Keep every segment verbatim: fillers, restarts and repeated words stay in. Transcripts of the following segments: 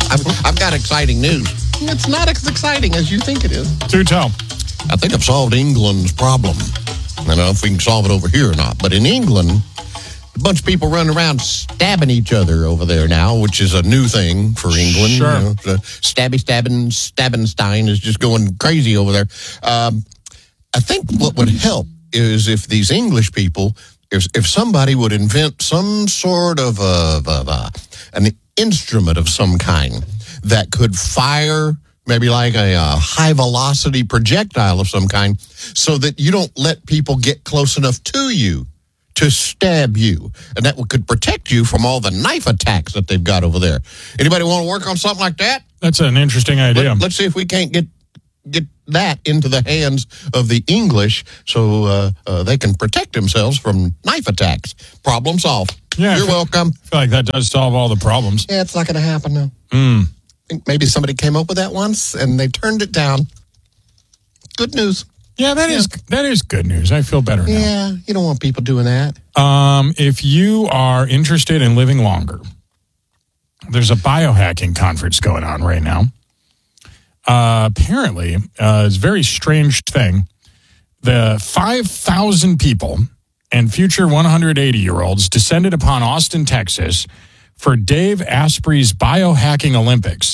I've, I've got exciting news. It's not as exciting as you think it is. Do tell. I think I've solved England's problem. I don't know if we can solve it over here or not, but in England, a bunch of people running around stabbing each other over there now, which is a new thing for England. Sure. You know, the stabby, stabbing, Stabbenstein is just going crazy over there. Um, I think what would help is if these English people, if if somebody would invent some sort of a, of a, an instrument of some kind that could fire maybe like a, a high-velocity projectile of some kind so that you don't let people get close enough to you to stab you. And that could protect you from all the knife attacks that they've got over there. Anybody want to work on something like that? That's an interesting idea. Let, let's see if we can't get get that into the hands of the English so uh, uh, they can protect themselves from knife attacks. Problem solved. Yeah, You're I feel, welcome. I feel like that does solve all the problems. Yeah, it's not going to happen now. Mm. I think maybe somebody came up with that once and they turned it down. Good news. Yeah, that Yeah. is that is good news. I feel better now. Yeah, you don't want people doing that. Um, if you are interested in living longer, there's a biohacking conference going on right now. Uh, apparently, uh, it's a very strange thing. The five thousand people and future one hundred eighty-year-olds descended upon Austin, Texas for Dave Asprey's Biohacking Olympics.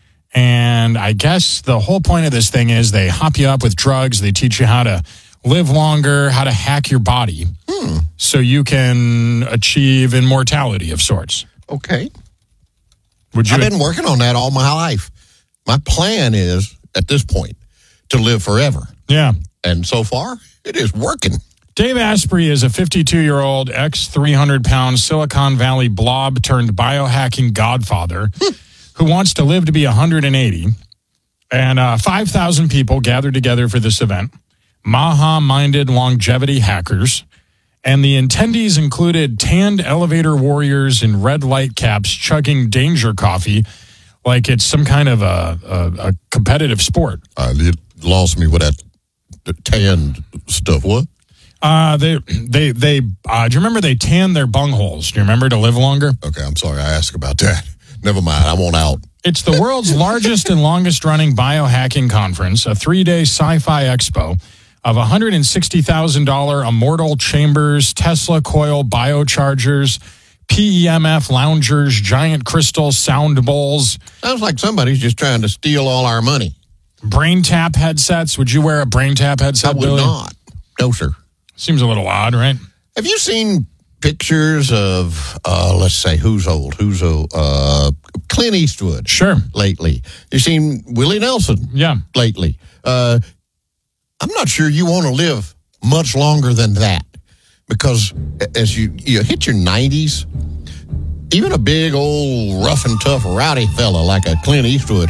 And I guess the whole point of this thing is they hop you up with drugs. They teach you how to live longer, how to hack your body Hmm. so you can achieve immortality of sorts. Okay. Would you? I've been working on that all my life. My plan is, at this point, to live forever. Yeah. And so far, it is working. Dave Asprey is a fifty-two-year-old, ex three hundred pound Silicon Valley blob turned biohacking godfather who wants to live to be one hundred eighty. And uh, five thousand people gathered together for this event. Maha-minded longevity hackers. And the attendees included tanned elevator warriors in red light caps chugging danger coffee like it's some kind of a, a, a competitive sport. Uh, you lost me with that tanned stuff. What? Uh, they, they, they, uh, do you remember they tanned their bungholes? Do you remember to live longer? Okay, I'm sorry I asked about that. Never mind, I want out. It's the world's largest and longest running biohacking conference, a three-day sci-fi expo of one hundred sixty thousand dollars immortal chambers, Tesla coil biochargers, P E M F loungers, giant crystal sound bowls. Sounds like somebody's just trying to steal all our money. Brain tap headsets. Would you wear a brain tap headset, I would Billy? not. No, sir. Seems a little odd, right? Have you seen pictures of, uh, let's say, who's old? Who's old? Uh, Clint Eastwood. Sure. Lately. You seen Willie Nelson? Yeah. Lately. Uh, I'm not sure you want to live much longer than that because as you, you hit your nineties, even a big old rough and tough rowdy fella like a Clint Eastwood,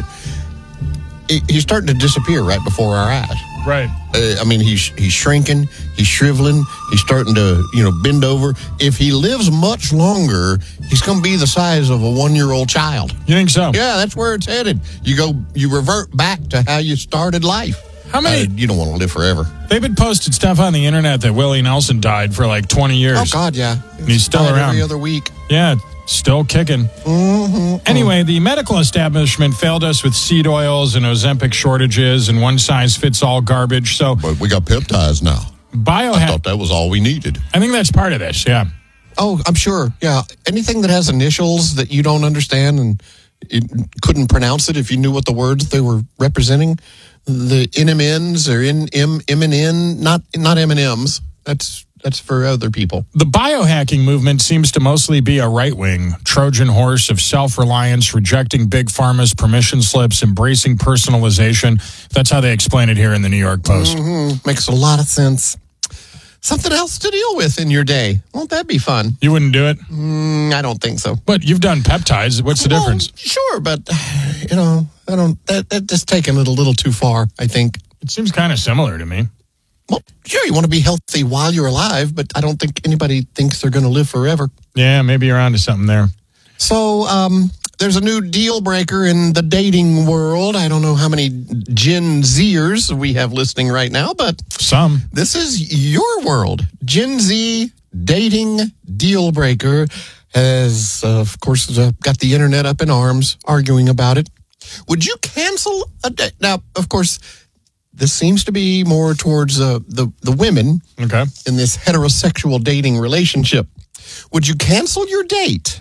he, he's starting to disappear right before our eyes. Right. Uh, I mean, he's he's shrinking, he's shriveling, he's starting to, you know, bend over. If he lives much longer, he's going to be the size of a one-year-old child. You think so? Yeah, that's where it's headed. You go, you revert back to how you started life. How many? Uh, you don't want to live forever. They've been posted stuff on the internet that Willie Nelson died for like twenty years. Oh, God, yeah. And he's still Died around. every other week. Yeah, still kicking. Mm-hmm. Anyway, the medical establishment failed us with seed oils and Ozempic shortages and one-size-fits-all garbage. So But we got peptides now. I biohack, thought that was all we needed. I think that's part of this, yeah. Oh, I'm sure. Yeah. Anything that has initials that you don't understand and you couldn't pronounce it if you knew what the words they were representing. The N M Ns or in M M and N, not not M and M's. That's that's for other people. The biohacking movement seems to mostly be a right-wing Trojan horse of self-reliance, rejecting big pharma's permission slips, embracing personalization. That's how they explain it here in the New York Post. Mm-hmm. Makes a lot of sense. Something else to deal with in your day. Won't that be fun? You wouldn't do it? Mm, I don't think so. But you've done peptides. What's the Well, difference? Sure, but you know, I don't. That that just taking it a little too far. I think. It seems kind of similar to me. Well, sure, you want to be healthy while you're alive, but I don't think anybody thinks they're going to live forever. Yeah, maybe you're onto something there. So, um, there's a new deal breaker in the dating world. I don't know how many Gen Zers we have listening right now, but Some. this is your world. Gen Z dating deal breaker has, uh, of course, uh, got the internet up in arms, arguing about it. Would you cancel a date? Now, of course, this seems to be more towards uh, the, the women Okay. in this heterosexual dating relationship. Would you cancel your date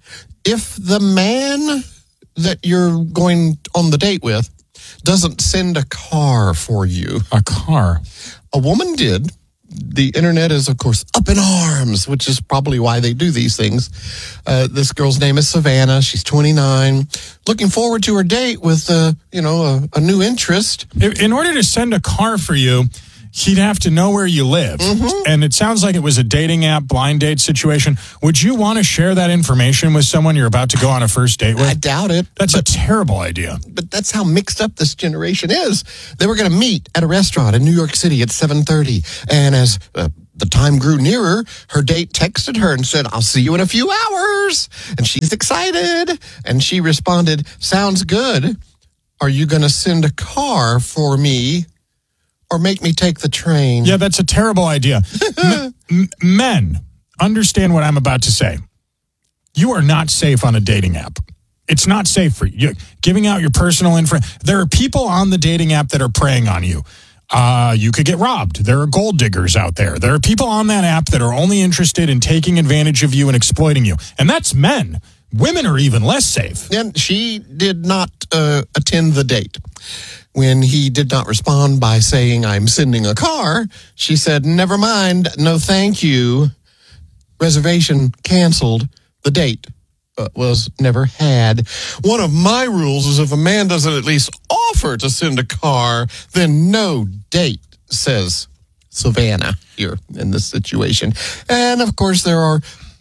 if the man that you're going on the date with doesn't send a car for you? A car? A woman did. The internet is, of course, up in arms, which is probably why they do these things. Uh, this girl's name is Savannah. She's twenty-nine. Looking forward to her date with, uh, you know, a, a new interest. In order to send a car for you, he'd have to know where you live. Mm-hmm. And it sounds like it was a dating app, blind date situation. Would you want to share that information with someone you're about to go on a first date with? I doubt it. That's but, a terrible idea. But that's how mixed up this generation is. They were going to meet at a restaurant in New York City at seven thirty. And as uh, the time grew nearer, her date texted her and said, I'll see you in a few hours. And she's excited. And she responded, sounds good. Are you going to send a car for me? Or make me take the train? Yeah, that's a terrible idea. M- m- men, understand what I'm about to say. You are not safe on a dating app. It's not safe for you. You're giving out your personal info. There are people on the dating app that are preying on you. Uh, you could get robbed. There are gold diggers out there. There are people on that app that are only interested in taking advantage of you and exploiting you. And that's men. Women are even less safe. And she did not uh, attend the date. When he did not respond by saying, I'm sending a car, she said, never mind, no thank you. Reservation canceled. The date uh, was never had. One of my rules is if a man doesn't at least offer to send a car, then no date, says Savannah here in this situation. And, of course, there are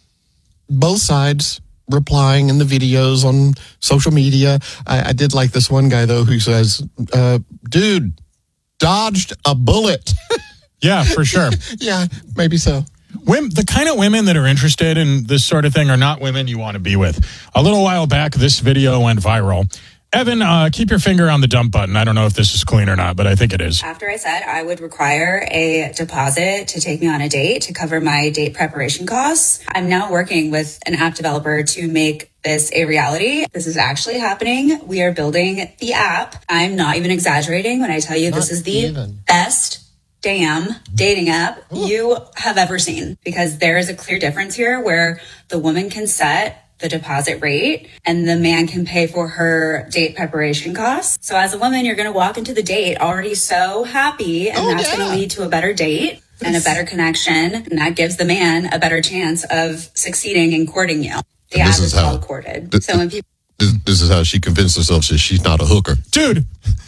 both sides replying in the videos on social media. I, I did like this one guy, though, who says, uh, dude, dodged a bullet. Yeah, for sure. Yeah, maybe so. Women, the kind of women that are interested in this sort of thing are not women you want to be with. A little while back, this video went viral. Evan, uh, keep your finger on the dump button. I don't know if this is clean or not, but I think it is. After I said I would require a deposit to take me on a date to cover my date preparation costs, I'm now working with an app developer to make this a reality. This is actually happening. We are building the app. I'm not even exaggerating when I tell you not this is the even. best damn dating app Ooh. you have ever seen, because there is a clear difference here where the woman can set the deposit rate and the man can pay for her date preparation costs. So as a woman, you're going to walk into the date already so happy, and oh, that's yeah. going to lead to a better date and a better connection. And that gives the man a better chance of succeeding in courting you. The app is called Courted. Th- so when people this, this is how she convinced herself that she's not a hooker. Dude.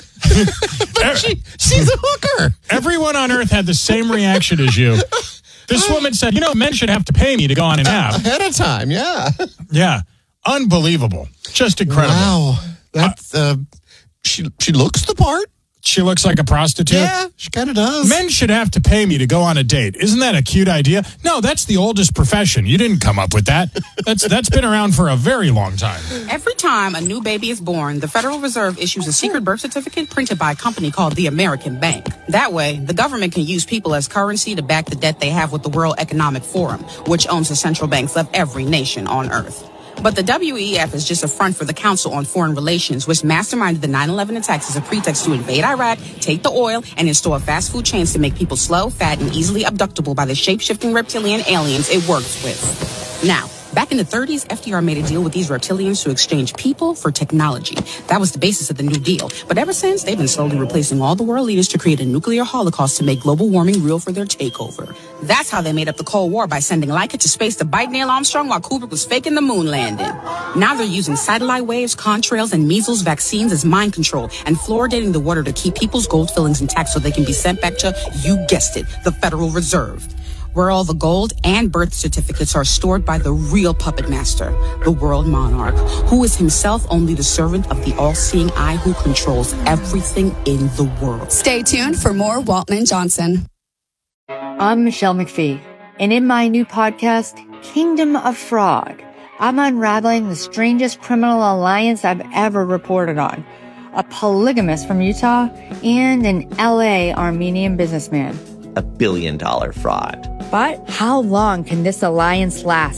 she, she's a hooker. Everyone on earth had the same reaction as you. This woman said, you know, men should have to pay me to go on an app. Ahead of time, yeah. Yeah. Unbelievable. Just incredible. Wow. That's, uh, she, she looks the part. She looks like a prostitute? Yeah, she kind of does. Men should have to pay me to go on a date. Isn't that a cute idea? No, that's the oldest profession. You didn't come up with that. That's That's been around for a very long time. Every time a new baby is born, the Federal Reserve issues a secret birth certificate printed by a company called the American Bank. That way, the government can use people as currency to back the debt they have with the World Economic Forum, which owns the central banks of every nation on Earth. But the W E F is just a front for the Council on Foreign Relations, which masterminded the nine eleven attacks as a pretext to invade Iraq, take the oil, and install fast food chains to make people slow, fat, and easily abductable by the shape-shifting reptilian aliens it works with. Now, back in the thirties, F D R made a deal with these reptilians to exchange people for technology. That was the basis of the New Deal. But ever since, they've been slowly replacing all the world leaders to create a nuclear holocaust to make global warming real for their takeover. That's how they made up the Cold War, by sending Laika to space to bite Neil Armstrong while Kubrick was faking the moon landing. Now they're using satellite waves, contrails, and measles vaccines as mind control and fluoridating the water to keep people's gold fillings intact so they can be sent back to, you guessed it, the Federal Reserve, where all the gold and birth certificates are stored by the real puppet master, the world monarch, who is himself only the servant of the all-seeing eye who controls everything in the world. Stay tuned for more Waltman Johnson. I'm Michelle McPhee, and in my new podcast, Kingdom of Fraud, I'm unraveling the strangest criminal alliance I've ever reported on. A polygamist from Utah and an L A Armenian businessman. A billion dollar fraud. But how long can this alliance last?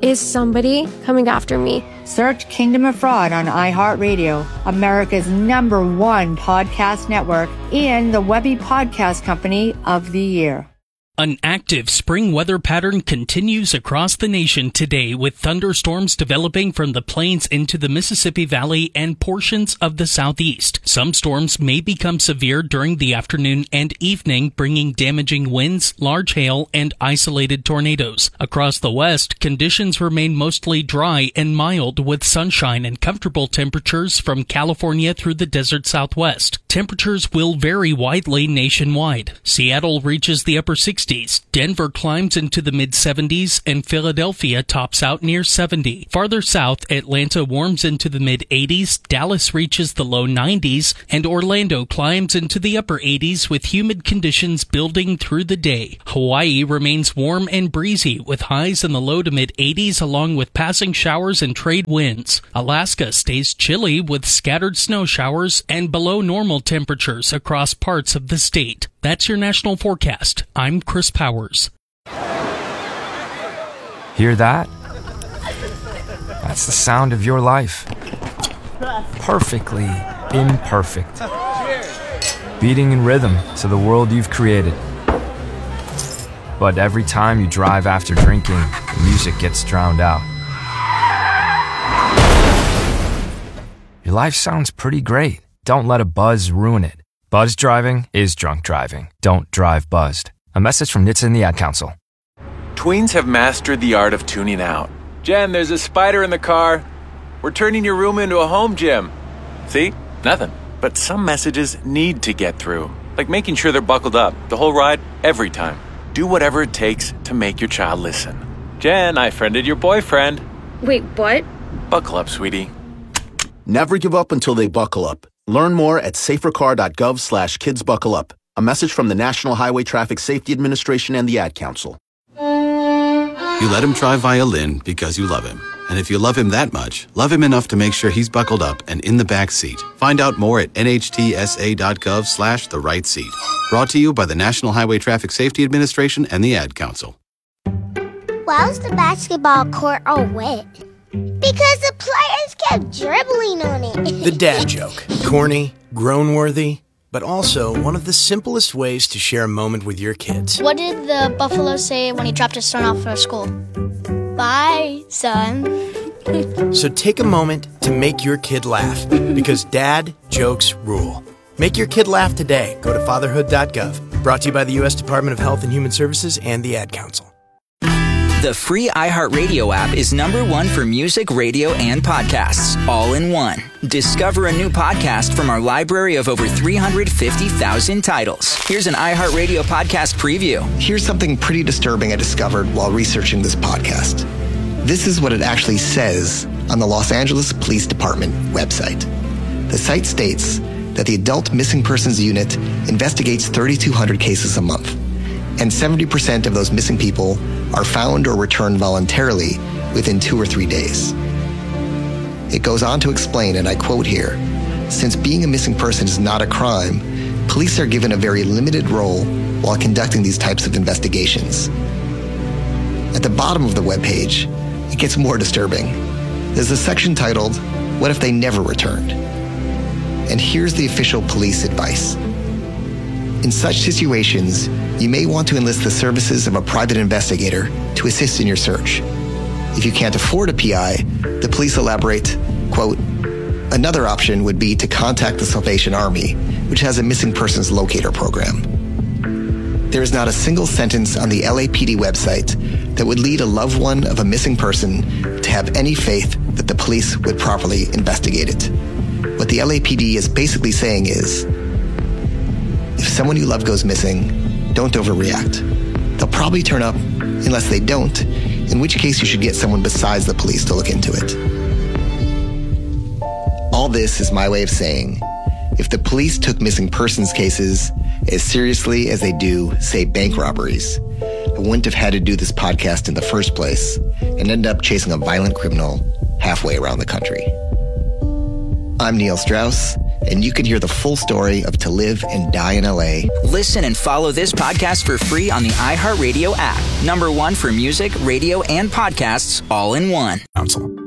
Is somebody coming after me? Search Kingdom of Fraud on iHeartRadio, America's number one podcast network, and the Webby Podcast Company of the Year. An active spring weather pattern continues across the nation today, with thunderstorms developing from the plains into the Mississippi Valley and portions of the southeast. Some storms may become severe during the afternoon and evening, bringing damaging winds, large hail, and isolated tornadoes. Across the west, conditions remain mostly dry and mild, with sunshine and comfortable temperatures from California through the desert southwest. Temperatures will vary widely nationwide. Seattle reaches the upper sixties. Denver climbs into the mid-seventies, and Philadelphia tops out near seventy. Farther south, Atlanta warms into the mid-eighties, Dallas reaches the low nineties, and Orlando climbs into the upper eighties with humid conditions building through the day. Hawaii remains warm and breezy with highs in the low to mid-eighties along with passing showers and trade winds. Alaska stays chilly with scattered snow showers and below normal temperatures across parts of the state. That's your national forecast. I'm Chris Powers. Hear that? That's the sound of your life. Perfectly imperfect. Beating in rhythm to the world you've created. But every time you drive after drinking, the music gets drowned out. Your life sounds pretty great. Don't let a buzz ruin it. Buzz driving is drunk driving. Don't drive buzzed. A message from N H T S A and the Ad Council. Tweens have mastered the art of tuning out. Jen, there's a spider in the car. We're turning your room into a home gym. See? Nothing. But some messages need to get through. Like making sure they're buckled up the whole ride, every time. Do whatever it takes to make your child listen. Jen, I friended your boyfriend. Wait, what? Buckle up, sweetie. Never give up until they buckle up. Learn more at safercar.gov slash kidsbuckleup. A message from the National Highway Traffic Safety Administration and the Ad Council. You let him try violin because you love him. And if you love him that much, love him enough to make sure he's buckled up and in the back seat. Find out more at nhtsa.gov slash the right seat. Brought to you by the National Highway Traffic Safety Administration and the Ad Council. Why was the basketball court all wet? Because the players kept dribbling on it. The dad joke. Corny, groan-worthy, but also one of the simplest ways to share a moment with your kids. What did the buffalo say when he dropped his son off at school? Bye, son. So take a moment to make your kid laugh, because dad jokes rule. Make your kid laugh today. Go to fatherhood dot gov. Brought to you by the U S Department of Health and Human Services and the Ad Council. The free iHeartRadio app is number one for music, radio, and podcasts, all in one. Discover a new podcast from our library of over three hundred fifty thousand titles. Here's an iHeartRadio podcast preview. Here's something pretty disturbing I discovered while researching this podcast. This is what it actually says on the Los Angeles Police Department website. The site states that the Adult Missing Persons Unit investigates thirty-two hundred cases a month, and seventy percent of those missing people are found or returned voluntarily within two or three days. It goes on to explain, and I quote here, since being a missing person is not a crime, police are given a very limited role while conducting these types of investigations. At the bottom of the webpage, it gets more disturbing. There's a section titled, What If They Never Returned? And here's the official police advice. In such situations, you may want to enlist the services of a private investigator to assist in your search. If you can't afford a P I, the police elaborate, quote, another option would be to contact the Salvation Army, which has a missing persons locator program. There is not a single sentence on the L A P D website that would lead a loved one of a missing person to have any faith that the police would properly investigate it. What the L A P D is basically saying is, if someone you love goes missing, don't overreact. They'll probably turn up unless they don't, in which case you should get someone besides the police to look into it. All this is my way of saying, if the police took missing persons cases as seriously as they do, say, bank robberies, I wouldn't have had to do this podcast in the first place and end up chasing a violent criminal halfway around the country. I'm Neil Strauss, and you can hear the full story of To Live and Die in L A. Listen and follow this podcast for free on the iHeartRadio app. Number one for music, radio, and podcasts all in one. Council.